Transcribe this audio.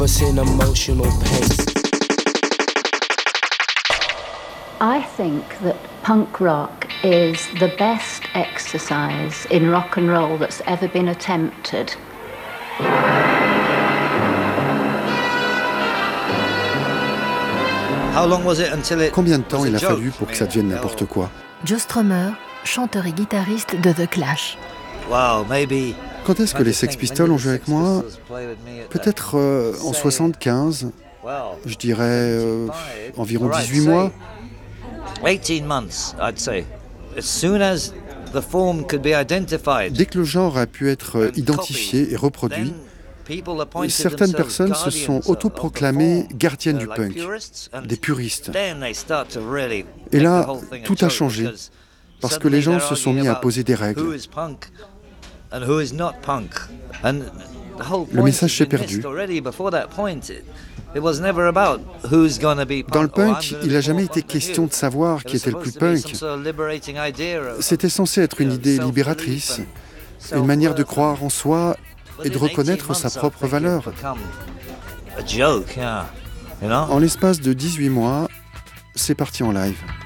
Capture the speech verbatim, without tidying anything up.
I think that punk rock is the best exercise in rock and roll that's ever been attempted. Combien de temps il a fallu pour que ça devienne n'importe quoi? Joe Strummer, chanteur et guitariste de The Clash. Quand est-ce que les Sex Pistols ont joué avec moi? Peut-être euh, en soixante-quinze, je dirais euh, environ dix-huit mois. Dès que le genre a pu être identifié et reproduit, certaines personnes se sont autoproclamées gardiennes du punk, des puristes. Et là, tout a changé, parce que les gens se sont mis à poser des règles. Le message s'est perdu. Dans le punk, il n'a jamais été question de savoir qui était le plus punk. C'était censé être une idée libératrice, une manière de croire en soi et de reconnaître sa propre valeur. En l'espace de dix-huit mois, c'est parti en live.